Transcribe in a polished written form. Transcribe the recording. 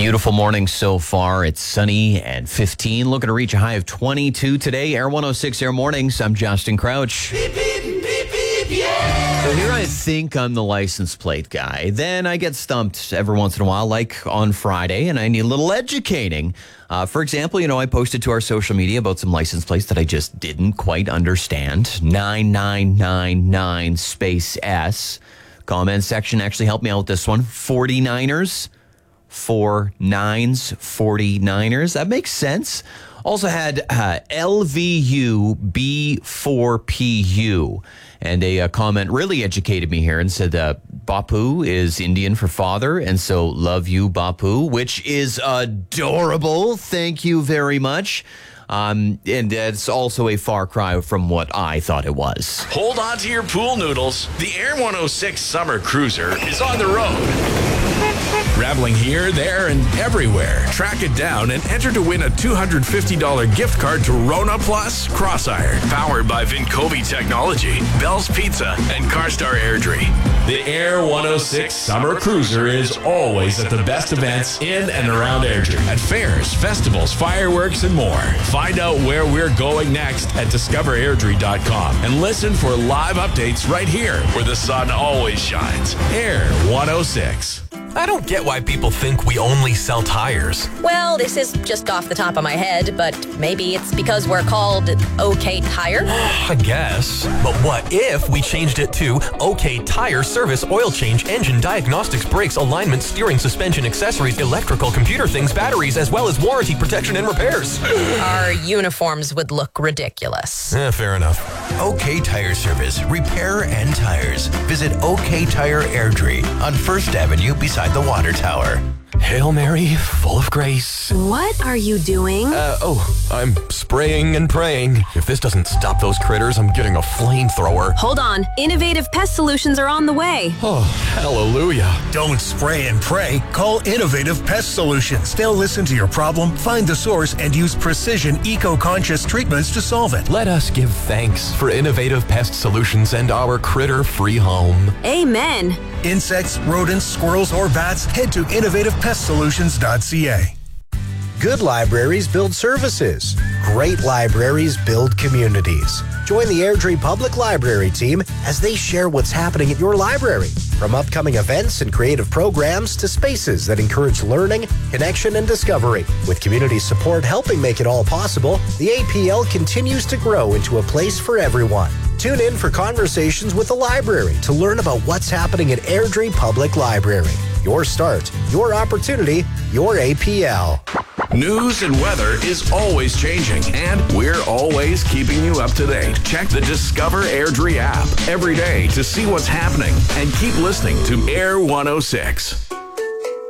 Beautiful morning so far. It's sunny and 15. Looking to reach a high of 22 today. Air 106 Air Mornings. I'm Justin Crouch. Beep, beep, beep, beep, yeah. So here I think I'm the license plate guy. Then I get stumped every once in a while, like on Friday, and I need a little educating. For example, I posted to our social media about some license plates that I just didn't quite understand. 9999 space S. Comment section actually helped me out with this one. 49ers. 4 9s, 49ers. That makes sense. Also had LVU B4PU. And a comment really educated me here and said Bapu is Indian for father, and so love you, Bapu, which is adorable. Thank you very much. And it's also a far cry from what I thought it was. Hold on to your pool noodles. The Air 106 Summer Cruiser is on the road. Traveling here, there, and everywhere. Track it down and enter to win a $250 gift card to Rona Plus Cross-Iron. Powered by Vincovi Technology, Bell's Pizza, and CarStar Airdrie. The Air 106 Summer Cruiser is always at the best events in and around Airdrie. At fairs, festivals, fireworks, and more. Find out where we're going next at discoverairdrie.com and listen for live updates right here where the sun always shines. Air 106. I don't get why people think we only sell tires. Well, this is just off the top of my head, but maybe it's because we're called OK Tire? I guess. But what if we changed it to OK Tire Service, Oil Change, Engine, Diagnostics, Brakes, Alignment, Steering, Suspension, Accessories, Electrical, Computer Things, Batteries, as well as Warranty, Protection, and Repairs? Our uniforms would look ridiculous. Fair enough. OK Tire Service, Repair and Tires. Visit OK Tire Airdrie on 1st Avenue beside the water tower. Hail Mary, full of grace. What are you doing? I'm spraying and praying. If this doesn't stop those critters, I'm getting a flamethrower. Hold on. Innovative Pest Solutions are on the way. Oh, hallelujah. Don't spray and pray. Call Innovative Pest Solutions. They'll listen to your problem, find the source, and use precision, eco-conscious treatments to solve it. Let us give thanks for Innovative Pest Solutions and our critter-free home. Amen. Insects, rodents, squirrels, or bats, head to innovativepestsolutions.ca. Good libraries build services. Great libraries build communities. Join the Airdrie Public Library team as they share what's happening at your library. From upcoming events and creative programs to spaces that encourage learning, connection, and discovery. With community support helping make it all possible, the APL continues to grow into a place for everyone. Tune in for conversations with the library to learn about what's happening at Airdrie Public Library. Your start, your opportunity, your APL. News and weather is always changing, and we're always keeping you up to date. Check the Discover Airdrie app every day to see what's happening and keep listening to Air 106.